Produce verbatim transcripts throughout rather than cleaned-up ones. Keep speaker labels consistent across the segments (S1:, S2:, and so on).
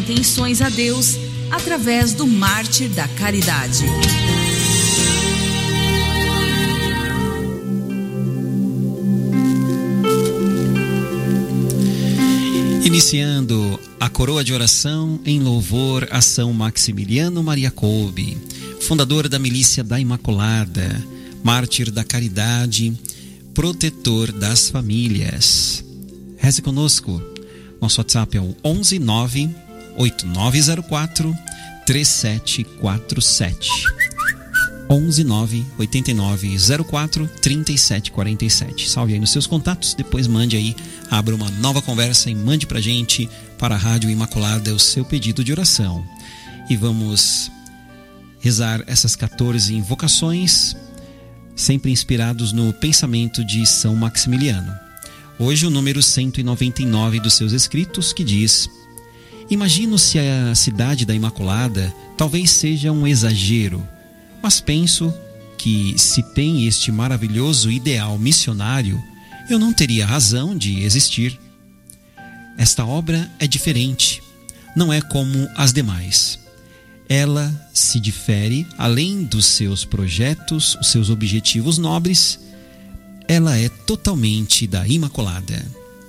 S1: intenções a Deus através do Mártir da Caridade.
S2: Iniciando a coroa de oração em louvor a São Maximiliano Maria Kolbe, fundador da Milícia da Imaculada, Mártir da Caridade, protetor das famílias. Reze conosco. Nosso WhatsApp é o onze nove oito nove zero quatro três sete quatro sete. onze nove oito nove zero quatro três sete quatro sete. Salve aí nos seus contatos, depois mande aí, abra uma nova conversa e mande pra gente, para a Rádio Imaculada, o seu pedido de oração. E vamos rezar essas quatorze invocações, sempre inspirados no pensamento de São Maximiliano. Hoje o número cento e noventa e nove dos seus escritos, que diz: imagino se a cidade da Imaculada talvez seja um exagero, mas penso que, se tem este maravilhoso ideal missionário, eu não teria razão de existir. Esta obra é diferente, não é como as demais. Ela se difere, além dos seus projetos, os seus objetivos nobres, ela é totalmente da Imaculada.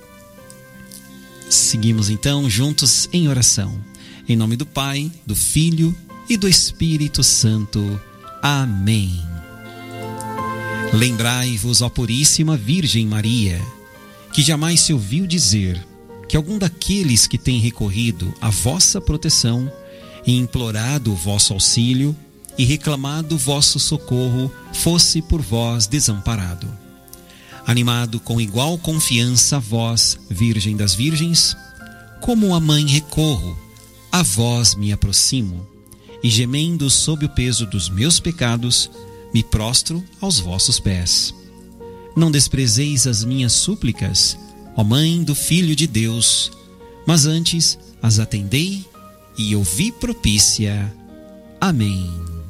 S2: Seguimos então juntos em oração. Em nome do Pai, do Filho e do Espírito Santo. Amém. Lembrai-vos, ó Puríssima Virgem Maria, que jamais se ouviu dizer que algum daqueles que têm recorrido à vossa proteção e implorado o vosso auxílio e reclamado o vosso socorro fosse por vós desamparado. Animado com igual confiança a vós, Virgem das Virgens, como a mãe recorro, a vós me aproximo, e gemendo sob o peso dos meus pecados, me prostro aos vossos pés. Não desprezeis as minhas súplicas, ó Mãe do Filho de Deus, mas antes as atendei e ouvi propícia. Amém.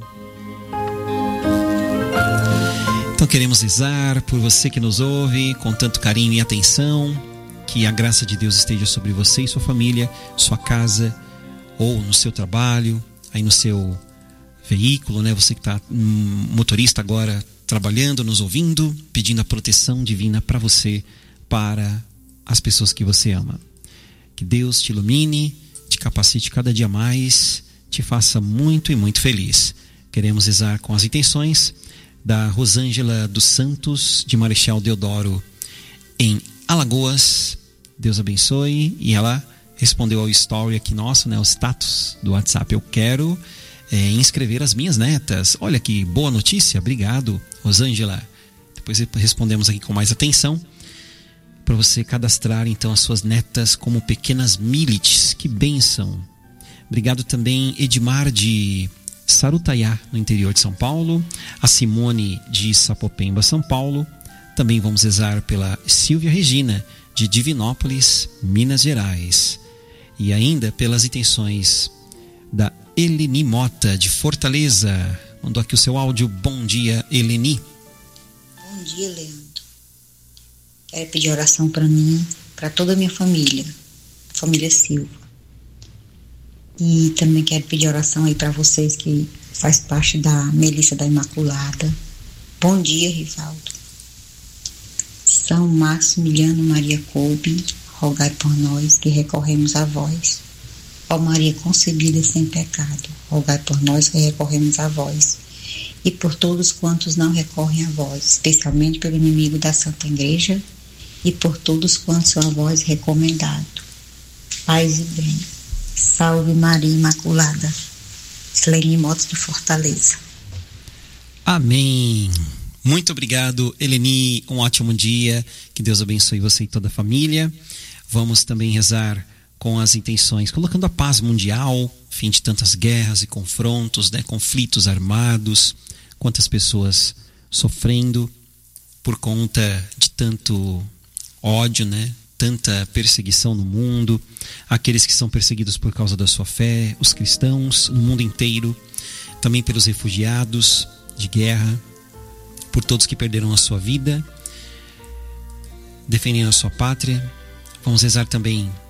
S2: Então queremos rezar por você que nos ouve com tanto carinho e atenção, que a graça de Deus esteja sobre você e sua família, sua casa ou no seu trabalho, aí no seu veículo, né? Você que está um motorista agora trabalhando, nos ouvindo, pedindo a proteção divina para você, para as pessoas que você ama. Que Deus te ilumine, te capacite cada dia mais, te faça muito e muito feliz. Queremos rezar com as intenções da Rosângela dos Santos, de Marechal Deodoro, em Alagoas. Deus abençoe. E ela respondeu ao story aqui nosso, né, o status do WhatsApp: eu quero é, inscrever as minhas netas. Olha que boa notícia, obrigado, Rosângela. Depois respondemos aqui com mais atenção para você cadastrar então as suas netas como pequenas milites. Que bênção. Obrigado também, Edmar de Sarutaiá, no interior de São Paulo, a Simone de Sapopemba, São Paulo. Também vamos rezar pela Silvia Regina, de Divinópolis, Minas Gerais. E ainda pelas intenções da Eleni Mota, de Fortaleza. Mandou aqui o seu áudio. Bom dia, Eleni.
S3: Bom dia, Leandro. Quero pedir oração para mim, para toda a minha família, família Silva. E também quero pedir oração aí para vocês que faz parte da Milícia da Imaculada. Bom dia, Rivaldo. São Maximiliano Maria Kolbe, rogai por nós que recorremos a vós. Ó Maria concebida sem pecado, rogai por nós que recorremos a vós. E por todos quantos não recorrem a vós, especialmente pelo inimigo da Santa Igreja, e por todos quantos são a vós recomendado. Paz e bem. Salve Maria Imaculada. Eleni Motos de Fortaleza.
S2: Amém. Muito obrigado, Eleni. Um ótimo dia. Que Deus abençoe você e toda a família. Vamos também rezar com as intenções, colocando a paz mundial, fim de tantas guerras e confrontos, né? Conflitos armados, quantas pessoas sofrendo por conta de tanto ódio, né? Tanta perseguição no mundo, aqueles que são perseguidos por causa da sua fé, os cristãos no mundo inteiro, também pelos refugiados de guerra, por todos que perderam a sua vida, defendendo a sua pátria. Vamos rezar também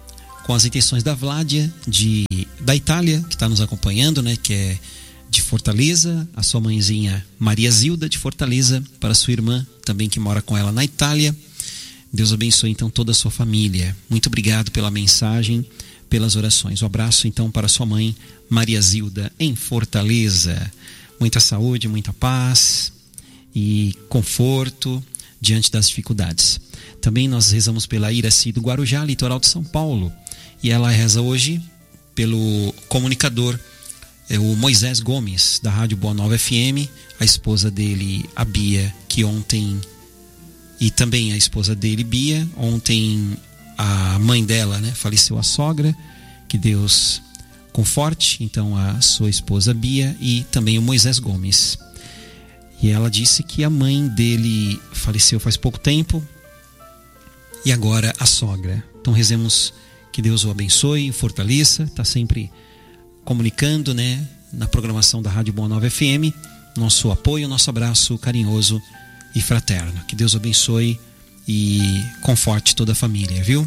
S2: com as intenções da Vládia, de, da Itália, que está nos acompanhando, né? Que é de Fortaleza, a sua mãezinha Maria Zilda de Fortaleza, para sua irmã também que mora com ela na Itália. Deus abençoe então toda a sua família. Muito obrigado pela mensagem, pelas orações. Um abraço então para sua mãe Maria Zilda em Fortaleza. Muita saúde, muita paz e conforto diante das dificuldades. Também nós rezamos pela Iraci do Guarujá, litoral de São Paulo, e ela reza hoje pelo comunicador é o Moisés Gomes, da Rádio Boa Nova F M, a esposa dele, a Bia, que ontem, e também a esposa dele, Bia, ontem a mãe dela, né, faleceu, a sogra, que Deus conforte, então, a sua esposa Bia, e também o Moisés Gomes. E ela disse que a mãe dele faleceu faz pouco tempo, e agora a sogra. Então rezemos que Deus o abençoe, o fortaleça, está sempre comunicando, né, na programação da Rádio Boa Nova F M, nosso apoio, nosso abraço carinhoso e fraterno. Que Deus abençoe e conforte toda a família, viu?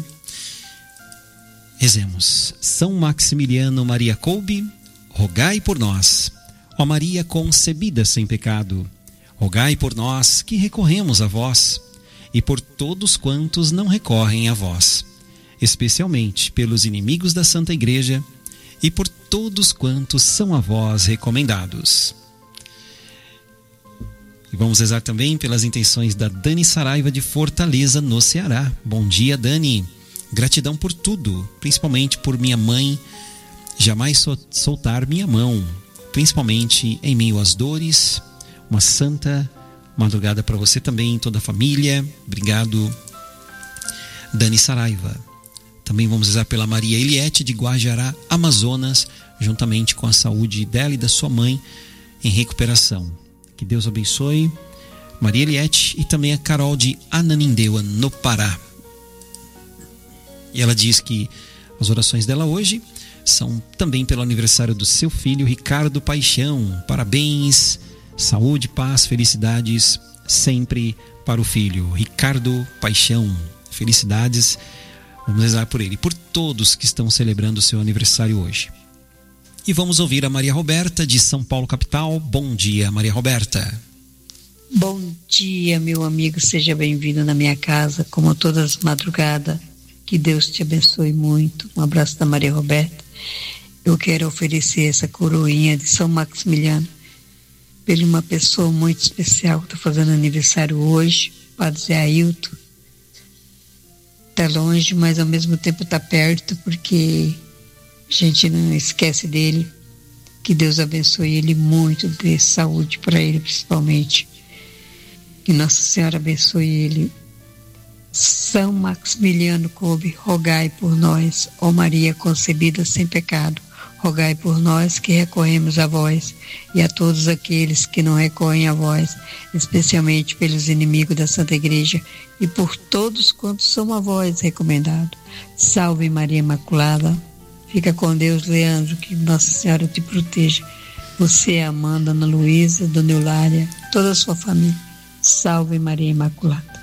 S2: Rezemos. São Maximiliano Maria Kolbe, rogai por nós. Ó Maria concebida sem pecado, rogai por nós que recorremos a vós, e por todos quantos não recorrem a vós, especialmente pelos inimigos da Santa Igreja, e por todos quantos são a vós recomendados. E vamos rezar também pelas intenções da Dani Saraiva de Fortaleza, no Ceará. Bom dia, Dani. Gratidão por tudo, principalmente por minha mãe jamais soltar minha mão, principalmente em meio às dores. Uma santa madrugada para você também, toda a família. Obrigado, Dani Saraiva. Também vamos rezar pela Maria Eliette de Guajará, Amazonas, juntamente com a saúde dela e da sua mãe em recuperação. Que Deus abençoe Maria Eliette e também a Carol de Ananindeua, no Pará. E ela diz que as orações dela hoje são também pelo aniversário do seu filho Ricardo Paixão. Parabéns, saúde, paz, felicidades sempre para o filho Ricardo Paixão. Felicidades. Vamos rezar por ele e por todos que estão celebrando o seu aniversário hoje. E vamos ouvir a Maria Roberta de São Paulo, capital. Bom dia, Maria Roberta.
S4: Bom dia, meu amigo. Seja bem-vindo na minha casa, como todas as madrugadas. Que Deus te abençoe muito. Um abraço da Maria Roberta. Eu quero oferecer essa coroinha de São Maximiliano pela uma pessoa muito especial que está fazendo aniversário hoje, Padre Zé Ailton. Está longe, mas ao mesmo tempo está perto, porque a gente não esquece dele. Que Deus abençoe ele muito, dê saúde para ele principalmente. Que Nossa Senhora abençoe ele. São Maximiliano Kolbe, rogai por nós. Ó Maria concebida sem pecado, rogai por nós que recorremos a vós e a todos aqueles que não recorrem a vós, especialmente pelos inimigos da Santa Igreja e por todos quantos são a vós recomendados. Salve Maria Imaculada. Fica com Deus, Leandro, que Nossa Senhora te proteja. Você, Amanda, Ana Luísa, Dona Eulária, toda a sua família. Salve Maria Imaculada.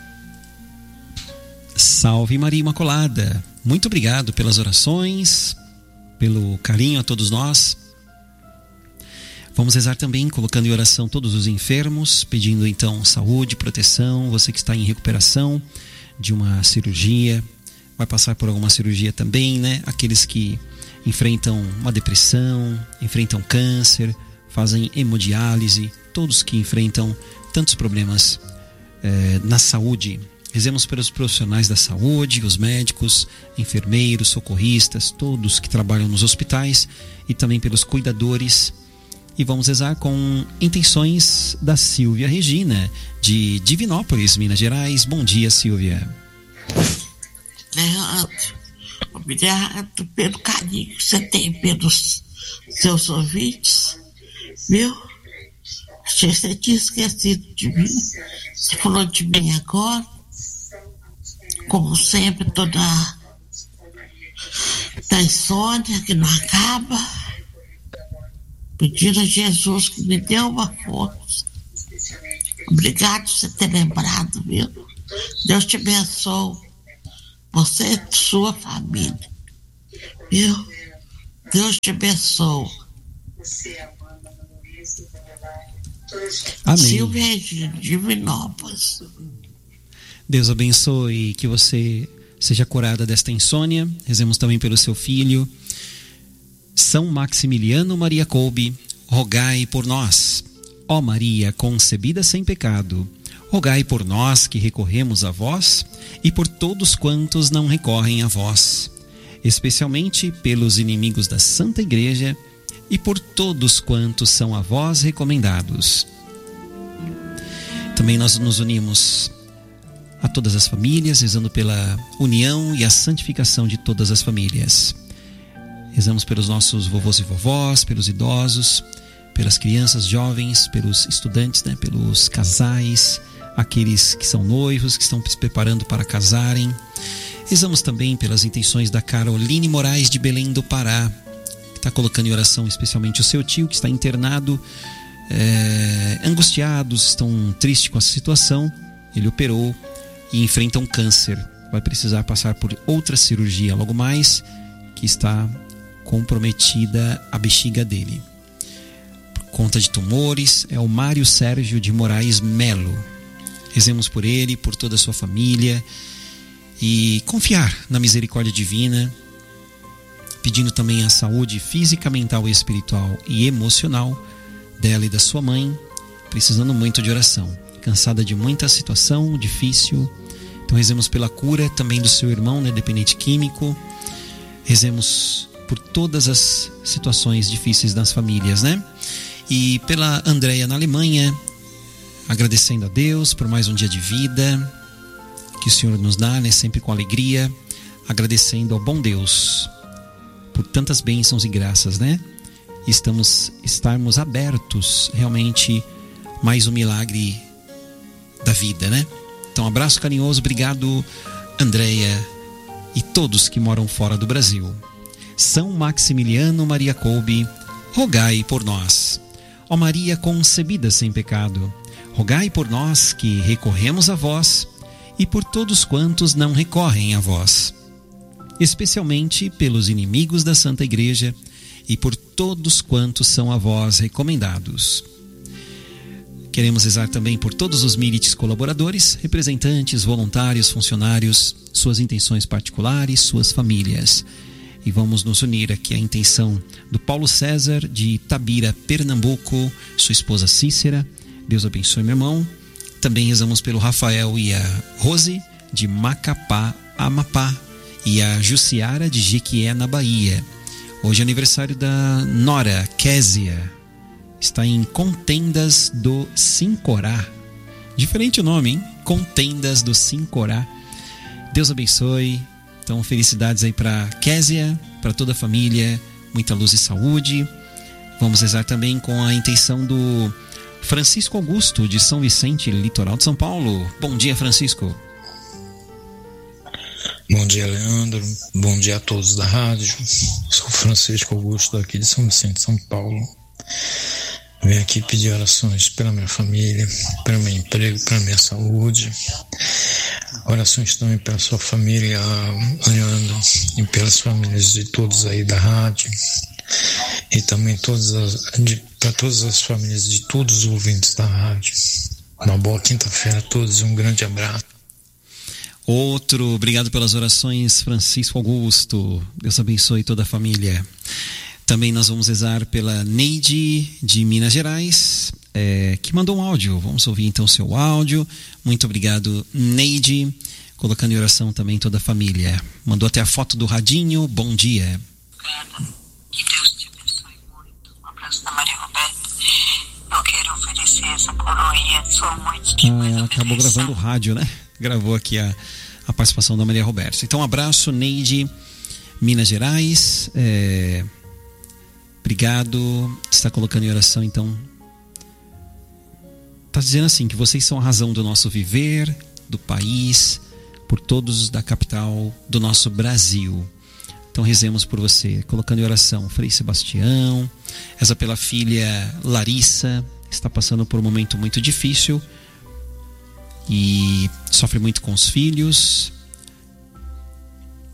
S2: Salve Maria Imaculada. Muito obrigado pelas orações, pelo carinho a todos nós. Vamos rezar também, colocando em oração todos os enfermos, pedindo então saúde, proteção. Você que está em recuperação de uma cirurgia, vai passar por alguma cirurgia também, né? Aqueles que enfrentam uma depressão, enfrentam câncer, fazem hemodiálise, todos que enfrentam tantos problemas eh, na saúde. Rezemos pelos profissionais da saúde, os médicos, enfermeiros, socorristas, todos que trabalham nos hospitais e também pelos cuidadores. E vamos rezar com intenções da Silvia Regina, de Divinópolis, Minas Gerais. Bom dia, Silvia.
S5: Leandro, obrigado pelo carinho que você tem pelos seus ouvintes, viu? Achei que você tinha esquecido de mim. Você falou de mim agora. Como sempre, toda da insônia que não acaba. Pedindo a Jesus que me dê uma força. Obrigado por você ter lembrado, viu? Deus te abençoe. Você e sua família. Viu? Deus te abençoe.
S2: Amém.
S5: Silvia de Divinópolis.
S2: Deus abençoe e que você seja curada desta insônia. Rezemos também pelo seu filho. São Maximiliano Maria Kolbe, rogai por nós. Ó Maria, concebida sem pecado, rogai por nós que recorremos a vós e por todos quantos não recorrem a vós, especialmente pelos inimigos da Santa Igreja e por todos quantos são a vós recomendados. Também nós nos unimos a todas as famílias, rezando pela união e a santificação de todas as famílias. Rezamos pelos nossos vovôs e vovós, pelos idosos, pelas crianças, jovens, pelos estudantes, né, pelos casais, aqueles que são noivos, que estão se preparando para casarem. Rezamos também pelas intenções da Caroline Moraes de Belém do Pará, que está colocando em oração especialmente o seu tio, que está internado, é, angustiados, estão tristes com essa situação. Ele operou e enfrenta um câncer. Vai precisar passar por outra cirurgia logo mais, que está comprometida a bexiga dele. Por conta de tumores, é o Mário Sérgio de Moraes Melo. Rezemos por ele, por toda a sua família e confiar na misericórdia divina, pedindo também a saúde física, mental, espiritual e emocional dela e da sua mãe, precisando muito de oração, cansada de muita situação difícil. Então rezemos pela cura também do seu irmão, né, dependente químico. Rezemos por todas as situações difíceis das famílias, né? E pela Andréia na Alemanha, agradecendo a Deus por mais um dia de vida que o Senhor nos dá, né, sempre com alegria, agradecendo ao bom Deus por tantas bênçãos e graças, né? E estamos estarmos abertos realmente mais um milagre da vida, né? Então, um abraço carinhoso, obrigado, Andréia e todos que moram fora do Brasil. São Maximiliano Maria Kolbe, rogai por nós. Ó Maria concebida sem pecado, rogai por nós que recorremos a vós e por todos quantos não recorrem a vós, especialmente pelos inimigos da Santa Igreja e por todos quantos são a vós recomendados. Queremos rezar também por todos os milites colaboradores, representantes, voluntários, funcionários, suas intenções particulares, suas famílias. E vamos nos unir aqui à intenção do Paulo César de Itabira, Pernambuco, sua esposa Cícera. Deus abençoe, meu irmão. Também rezamos pelo Rafael e a Rose de Macapá, Amapá, e a Jussiara de Jequié, na Bahia. Hoje é aniversário da Nora Késia. Está em Contendas do Sincorá. Diferente o nome, hein? Contendas do Sincorá. Deus abençoe. Então, felicidades aí para Késia, para toda a família, muita luz e saúde. Vamos rezar também com a intenção do Francisco Augusto, de São Vicente, litoral de São Paulo. Bom dia, Francisco.
S6: Bom dia, Leandro. Bom dia a todos da rádio. Sou Francisco Augusto, daqui de São Vicente, São Paulo. Venho aqui pedir orações pela minha família, pelo meu emprego, pela minha saúde. Orações também pela sua família, Leandro, e pelas famílias de todos aí da rádio. E também todas as, para todas as famílias de todos os ouvintes da rádio. Uma boa quinta-feira a todos e um grande abraço.
S2: Outro, obrigado pelas orações, Francisco Augusto. Deus abençoe toda a família. Também nós vamos rezar pela Neide de Minas Gerais, é, que mandou um áudio. Vamos ouvir então o seu áudio. Muito obrigado, Neide. Colocando em oração também toda a família. Mandou até a foto do radinho. Bom dia.
S4: Obrigada. Que Deus te abençoe muito. Um abraço da Maria Roberta. Eu quero oferecer essa coroinha. Sou muito de
S2: ah, ela acabou gravando o rádio, né? Gravou aqui a, a participação da Maria Roberta. Então, um abraço, Neide, Minas Gerais. É... Obrigado. Está colocando em oração, então. Está dizendo assim, que vocês são a razão do nosso viver, do país, por todos da capital do nosso Brasil. Então rezemos por você, colocando em oração Frei Sebastião, reza pela filha Larissa, está passando por um momento muito difícil e sofre muito com os filhos.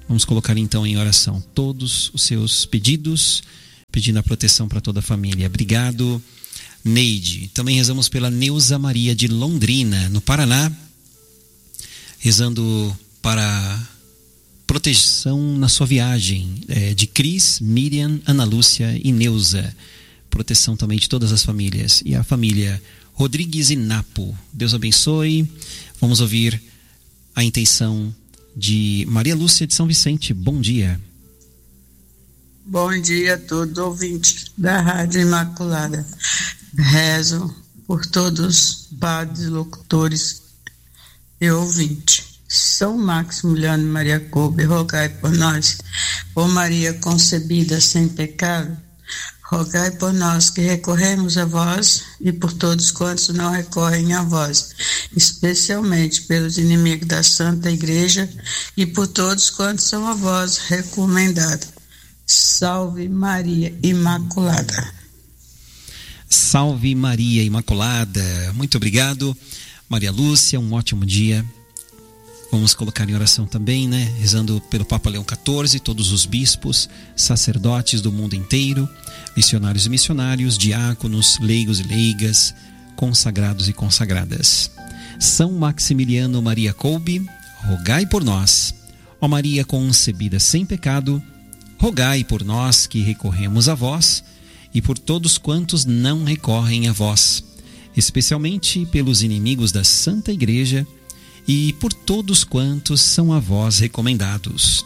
S2: Vamos colocar então em oração todos os seus pedidos, pedindo a proteção para toda a família. Obrigado, Neide. Também rezamos pela Neuza Maria de Londrina, no Paraná, rezando para proteção na sua viagem, é, de Cris, Miriam, Ana Lúcia e Neuza. Proteção também de todas as famílias. E a família Rodrigues e Napo. Deus abençoe. Vamos ouvir a intenção de Maria Lúcia de São Vicente. Bom dia.
S7: Bom dia a todos os ouvintes da Rádio Imaculada. Rezo por todos os padres, locutores e ouvintes. São Maximiliano Maria Kolbe, rogai por nós. Ó Maria concebida sem pecado, rogai por nós que recorremos a vós e por todos quantos não recorrem a vós, especialmente pelos inimigos da Santa Igreja e por todos quantos são a vós recomendados. Salve Maria Imaculada.
S2: Salve Maria Imaculada. Muito obrigado, Maria Lúcia. Um ótimo dia. Vamos colocar em oração também, né? Rezando pelo Papa Leão quatorze, todos os bispos, sacerdotes do mundo inteiro, missionários e missionários, diáconos, leigos e leigas, consagrados e consagradas. São Maximiliano Maria Kolbe, rogai por nós. Ó Maria concebida sem pecado, rogai por nós que recorremos a vós e por todos quantos não recorrem a vós, especialmente pelos inimigos da Santa Igreja e por todos quantos são a vós recomendados.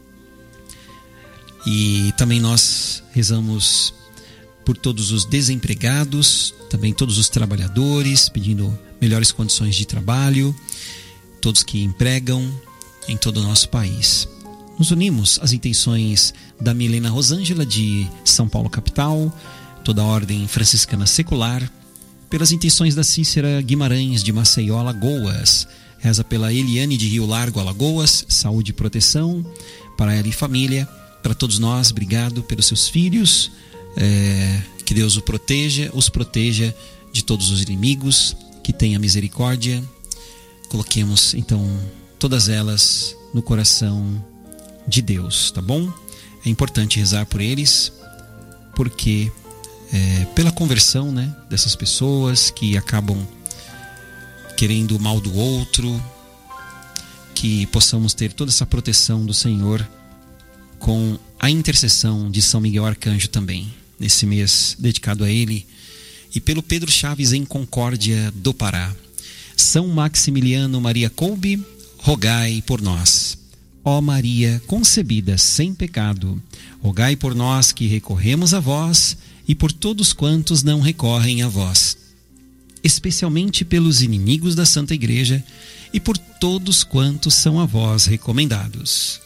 S2: E também nós rezamos por todos os desempregados, também todos os trabalhadores, pedindo melhores condições de trabalho, todos que empregam em todo o nosso país. Nos unimos às intenções da Milena Rosângela de São Paulo capital, toda a ordem franciscana secular, pelas intenções da Cícera Guimarães de Maceió, Alagoas. Reza pela Eliane de Rio Largo, Alagoas, saúde e proteção para ela e família, para todos nós. Obrigado pelos seus filhos, é, que Deus o proteja, os proteja de todos os inimigos, que tenha misericórdia. Coloquemos então todas elas no coração de Deus, tá bom? É importante rezar por eles, porque é, pela conversão, né, dessas pessoas que acabam querendo o mal do outro, que possamos ter toda essa proteção do Senhor com a intercessão de São Miguel Arcanjo também, nesse mês dedicado a ele, e pelo Pedro Chaves em Concórdia do Pará. São Maximiliano Maria Kolbe, rogai por nós. Ó Maria concebida sem pecado, rogai por nós que recorremos a vós e por todos quantos não recorrem a vós, especialmente pelos inimigos da Santa Igreja e por todos quantos são a vós recomendados.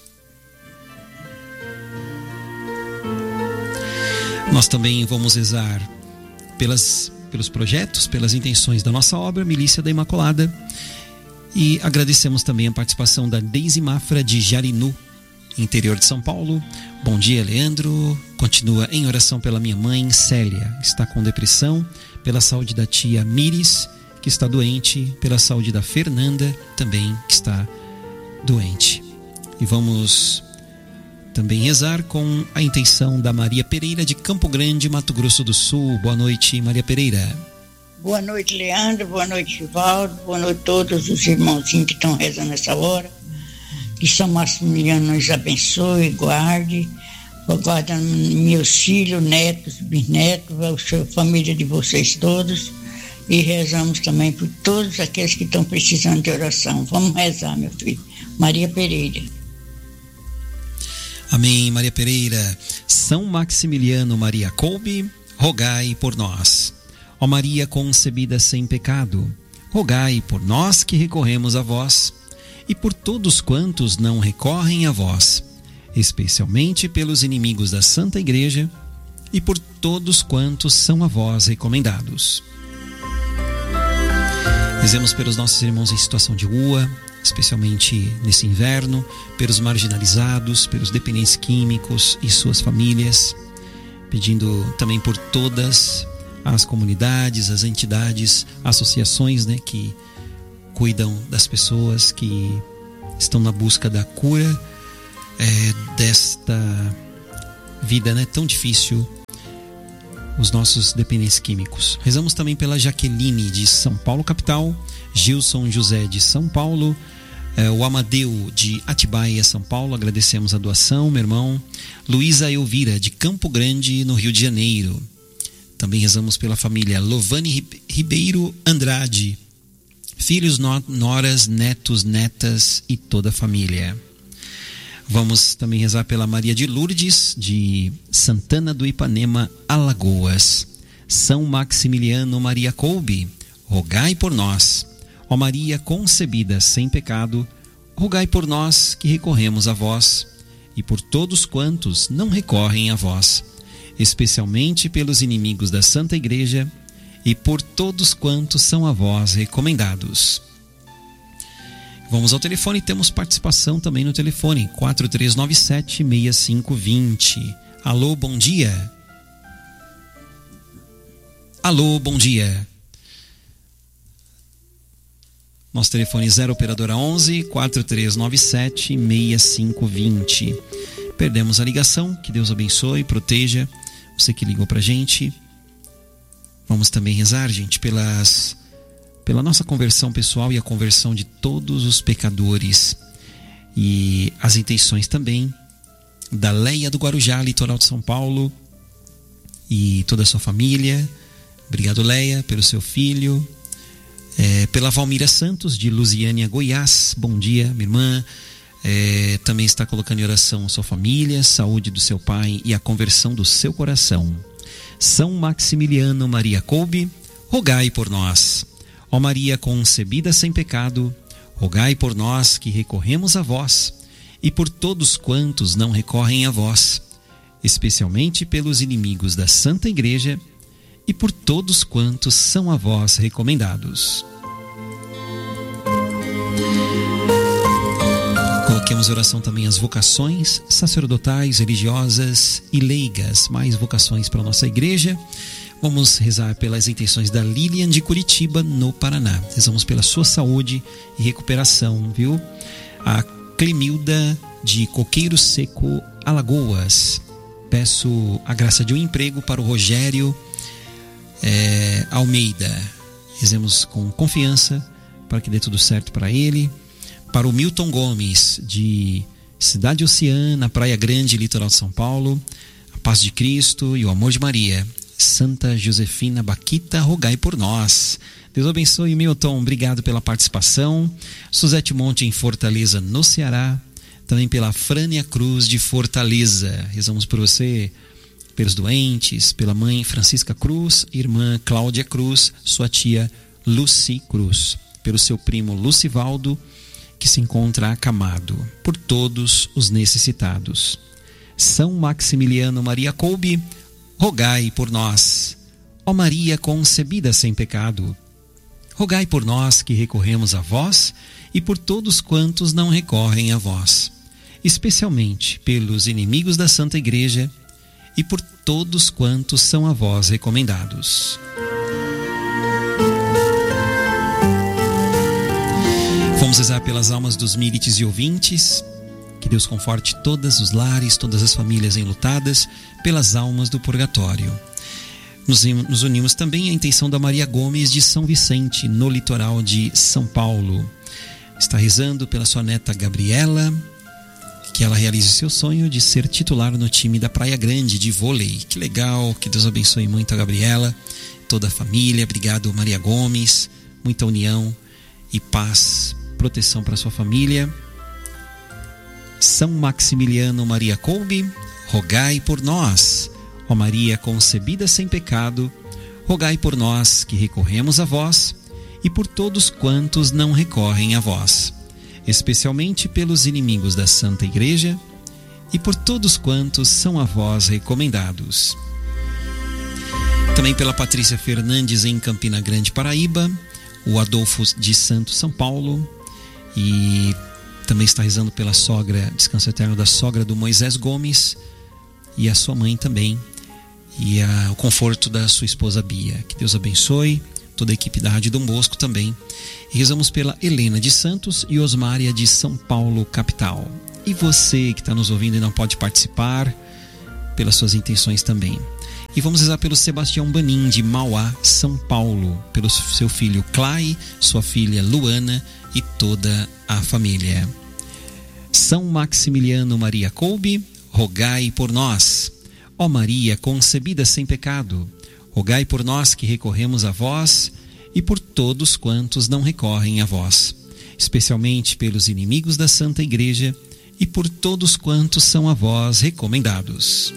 S2: Nós também vamos rezar pelas, pelos projetos, pelas intenções da nossa obra, Milícia da Imaculada, e agradecemos também a participação da Deise Mafra de Jarinu, interior de São Paulo. Bom dia, Leandro. Continua em oração pela minha mãe, Célia, está com depressão, pela saúde da tia Miris, que está doente, pela saúde da Fernanda, também, que está doente. E vamos também rezar com a intenção da Maria Pereira de Campo Grande, Mato Grosso do Sul. Boa noite, Maria Pereira.
S8: Boa noite, Leandro. Boa noite, Givaldo. Boa noite a todos os irmãozinhos que estão rezando nessa hora. Que São Maximiliano nos abençoe, guarde, guarda meus filhos, netos, bisnetos, a família de vocês todos. E rezamos também por todos aqueles que estão precisando de oração. Vamos rezar, meu filho. Maria Pereira.
S2: Amém, Maria Pereira. São Maximiliano Maria Kolbe, rogai por nós. Ó Maria concebida sem pecado, rogai por nós que recorremos a vós e por todos quantos não recorrem a vós, especialmente pelos inimigos da Santa Igreja e por todos quantos são a vós recomendados. Rezemos pelos nossos irmãos em situação de rua, especialmente nesse inverno, pelos marginalizados, pelos dependentes químicos e suas famílias, pedindo também por todas as comunidades, as entidades, associações, né, que cuidam das pessoas que estão na busca da cura é, desta vida, né, tão difícil, os nossos dependentes químicos. Rezamos também pela Jaqueline de São Paulo capital, Gilson José de São Paulo, é, o Amadeu de Atibaia, São Paulo, agradecemos a doação, meu irmão. Luísa Elvira de Campo Grande, no Rio de Janeiro. Também rezamos pela família Lovane Ribeiro Andrade, filhos, noras, netos, netas e toda a família. Vamos também rezar pela Maria de Lourdes, de Santana do Ipanema, Alagoas. São Maximiliano Maria Kolbe, rogai por nós. Ó Maria concebida sem pecado, rogai por nós que recorremos a vós, e por todos quantos não recorrem a vós, especialmente pelos inimigos da Santa Igreja, e por todos quantos são a vós recomendados. Vamos ao telefone, temos participação também no telefone, quatro três nove sete, seis cinco dois zero. Alô, bom dia. Alô, bom dia. Nosso telefone zero operadora onze, quatro três nove sete, seis cinco dois zero. Perdemos a ligação, que Deus abençoe e proteja você que ligou pra gente. Vamos também rezar, gente, pelas, pela nossa conversão pessoal e a conversão de todos os pecadores. E as intenções também da Leia do Guarujá, litoral de São Paulo, e toda a sua família. Obrigado, Leia, pelo seu filho. É, pela Valmira Santos, de Lusiânia, Goiás. Bom dia, minha irmã. É, também está colocando em oração a sua família, saúde do seu pai e a conversão do seu coração. São Maximiliano Maria Kolbe, rogai por nós. Ó Maria concebida sem pecado, rogai por nós que recorremos a vós, e por todos quantos não recorrem a vós, especialmente pelos inimigos da Santa Igreja, e por todos quantos são a vós recomendados. Coloquemos oração também às vocações sacerdotais, religiosas e leigas, mais vocações para a nossa igreja. Vamos rezar pelas intenções da Lilian de Curitiba, no Paraná. Rezamos pela sua saúde e recuperação, viu? A Clemilda de Coqueiro Seco, Alagoas. Peço a graça de um emprego para o Rogério É, Almeida. Rezemos com confiança para que dê tudo certo para ele. Para o Milton Gomes, de Cidade Oceana, Praia Grande, litoral de São Paulo, a paz de Cristo e o amor de Maria. Santa Josefina Baquita, rogai por nós. Deus abençoe, Milton, obrigado pela participação. Suzete Monte, em Fortaleza, no Ceará. Também pela Frânia Cruz, de Fortaleza. Rezamos por você, pelos doentes, pela mãe Francisca Cruz, irmã Cláudia Cruz, sua tia Luci Cruz, pelo seu primo Lucivaldo, que se encontra acamado, por todos os necessitados. São Maximiliano Maria Kolbe, rogai por nós. Ó Maria concebida sem pecado, rogai por nós que recorremos a vós e por todos quantos não recorrem a vós, especialmente pelos inimigos da Santa Igreja, e por todos quantos são a vós recomendados. Vamos rezar pelas almas dos mírites e ouvintes. Que Deus conforte todos os lares, todas as famílias enlutadas, pelas almas do purgatório. Nos, nos unimos também à intenção da Maria Gomes de São Vicente, no litoral de São Paulo. Está rezando pela sua neta Gabriela, que ela realize seu sonho de ser titular no time da Praia Grande de vôlei. Que legal, que Deus abençoe muito a Gabriela, toda a família. Obrigado, Maria Gomes. Muita união e paz, proteção para sua família. São Maximiliano Maria Kolbe, rogai por nós. Ó Maria concebida sem pecado, rogai por nós que recorremos a vós e por todos quantos não recorrem a vós, especialmente pelos inimigos da Santa Igreja e por todos quantos são a vós recomendados. Também pela Patrícia Fernandes, em Campina Grande, Paraíba, o Adolfo de Santos, São Paulo, e também está rezando pela sogra, descanso eterno da sogra do Moisés Gomes, e a sua mãe também, e a, o conforto da sua esposa Bia. Que Deus abençoe toda a equipe da Rádio Dom Bosco também. E rezamos pela Helena de Santos e Osmária de São Paulo, capital. E você que está nos ouvindo e não pode participar, pelas suas intenções também. E vamos rezar pelo Sebastião Banin, de Mauá, São Paulo, pelo seu filho Clay, sua filha Luana e toda a família. São Maximiliano Maria Kolbe, rogai por nós. Ó Maria, concebida sem pecado, rogai por nós que recorremos a vós e por todos quantos não recorrem a vós, especialmente pelos inimigos da Santa Igreja e por todos quantos são a vós recomendados.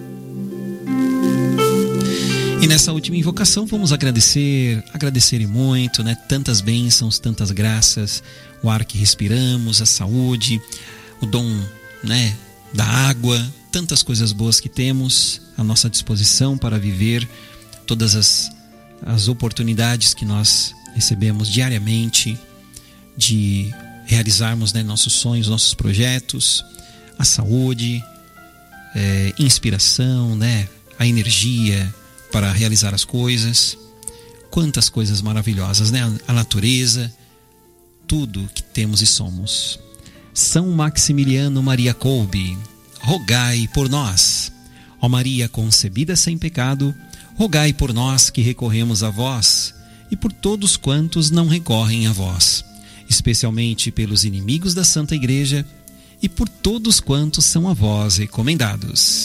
S2: E nessa última invocação vamos agradecer, agradecer e muito, né? Tantas bênçãos, tantas graças, o ar que respiramos, a saúde, o dom, né, da água, tantas coisas boas que temos à nossa disposição para viver, todas as, as oportunidades que nós recebemos diariamente de realizarmos, né, nossos sonhos, nossos projetos, a saúde, é, inspiração, né, a energia para realizar as coisas. Quantas coisas maravilhosas, né? A natureza, tudo que temos e somos. São Maximiliano Maria Kolbe, rogai por nós. Ó Maria concebida sem pecado, rogai por nós que recorremos a vós e por todos quantos não recorrem a vós, especialmente pelos inimigos da Santa Igreja e por todos quantos são a vós recomendados.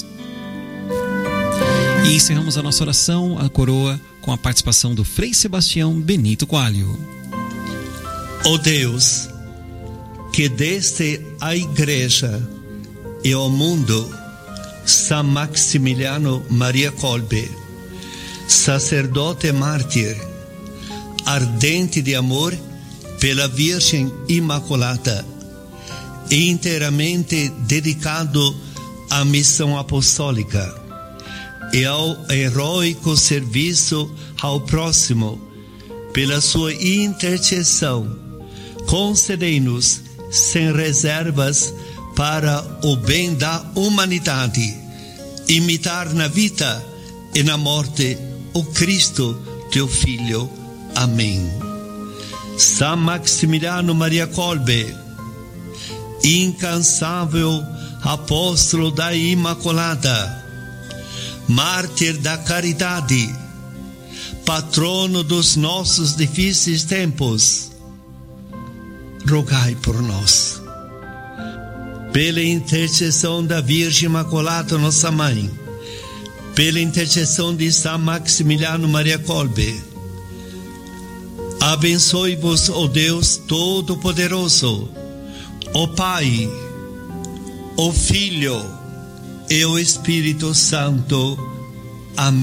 S2: E encerramos a nossa oração, a coroa, com a participação do Frei Sebastião Benito Coalho.
S9: Ó Deus, que deste à Igreja e ao mundo São Maximiliano Maria Kolbe, sacerdote mártir, ardente de amor pela Virgem Imaculada e inteiramente dedicado à missão apostólica e ao heróico serviço ao próximo, pela sua intercessão, concedei-nos sem reservas para o bem da humanidade, imitar na vida e na morte o Cristo, teu Filho. Amém. São Maximiliano Maria Kolbe, incansável apóstolo da Imaculada, mártir da caridade, patrono dos nossos difíceis tempos, rogai por nós. Pela intercessão da Virgem Imaculada, nossa Mãe, pela intercessão de São Maximiliano Maria Kolbe, abençoe-vos, ó Deus Todo-Poderoso, o Pai, o Filho e o Espírito Santo. Amém.